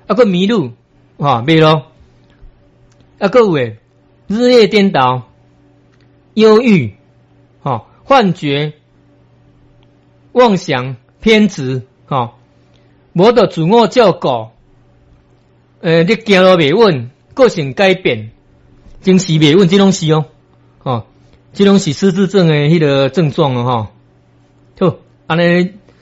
个迷路，袂咯，个有诶，日夜颠倒、忧郁，幻觉、妄想、偏执，无得自我照顾，你行路袂稳，个性改变，情绪袂稳，这拢是这拢是失智症诶迄个症状好，安尼